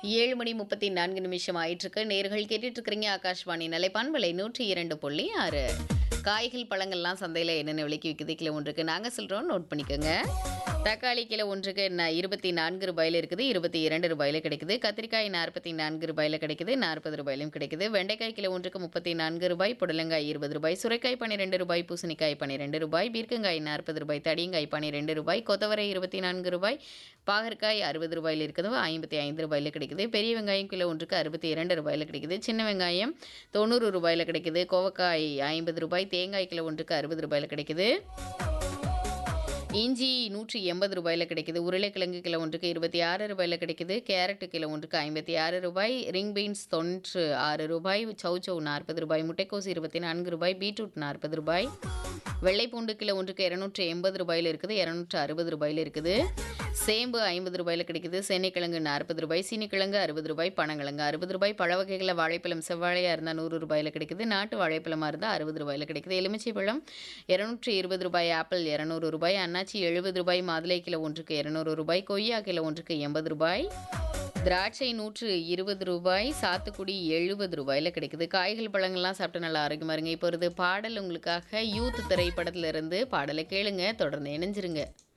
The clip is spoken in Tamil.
7 மணி 34 நிமிஷம் ஆயிட்டிருக்கு. நேயர்கள் கேட்டுட்டு இருக்கிறீங்க ஆகாஷ்வாணி நிலைப்பான்பலை 102.6. காய்கள், பழங்கள்லாம் சந்தையில என்னென்ன விலைக்கு விக்குது? கிலோ ஒன்றுக்கு நாங்க சொல்றோம், நோட் பண்ணிக்கோங்க. தக்காளி கிலோ ஒன்றுக்கு ரூ. 24 இருக்குது, ரூ. 22 கிடைக்குது. கத்திரிக்காய் ரூ. 44 கிடைக்குது, ரூ. 40 கிடைக்குது. வெண்டைக்காய் கிலோ ஒன்றுக்கு ரூ. 34, புடலங்காய் ரூ. 20, சுரைக்காய் ரூ. 12, பூசணிக்காய் ரூ. 12, பீர்க்கங்காய் ரூ. 40, தடியங்காய் ரூ. 12, கொத்தவரை ரூ. 24, பாகற்காய் ரூ. 60 இருக்குது, ரூ. 55 கிடைக்குது. பெரிய வெங்காயம் கிலோ ஒன்றுக்கு ரூ. 62 கிடைக்குது. சின்ன வெங்காயம் ரூ. 90 கிடைக்குது. கோவக்காய் ரூ. 50, தேங்காய் கிலோ ஒன்றுக்கு ரூ. 60 கிடைக்குது. இஞ்சி ரூ. 180 கிடைக்குது. உருளைக்கிழங்கு கிலோ ஒன்றுக்கு ரூ. 26 கிடைக்குது. கேரட் கிலோ ஒன்றுக்கு ரூ. 56, ரிங் பீன்ஸ் ரூ. 96, சௌச்சௌ ரூ. 40, முட்டைக்கோஸ் ரூ. 24, பீட்ரூட் ரூ. 40, வெள்ளைப்பூண்டு கிலோ ஒன்றுக்கு ரூ. 280 இருக்குது, ரூ. 260 இருக்குது. சேம்பு ரூ. 50 கிடைக்குது. சேனைக்கிழங்கு ரூ. 40, சீனிக்கிழங்கு ரூ. 60, பனங்கிழங்கு ரூ. 60, பழ வகைகளில் வாழைப்பழம் செவ்வாழையாக இருந்தால் ரூ. 100 கிடைக்குது. நாட்டு வாழைப்பழமாக இருந்தால் ரூ. 60 கிடைக்குது. எலுமிச்சை பழம் ரூ. 220, ஆப்பிள் ரூ. 200, அன்னாச்சி ரூ. 70, மாதுளை கிலோ ஒன்றுக்கு ரூ. 200, கொய்யா கிலோ ஒன்றுக்கு ரூ. 80, திராட்சை ரூ. 120, சாத்துக்குடி ரூ. 70 கிடைக்குது. காய்கள், பழங்கள்லாம் சாப்பிட்டு நல்லா ஆரோக்கியமாக இருங்க. இப்போ ஒரு பாடல் உங்களுக்காக யூத் திரைப்படத்திலிருந்து பாடலை கேளுங்க, தொடர்ந்து இணைஞ்சிருங்க.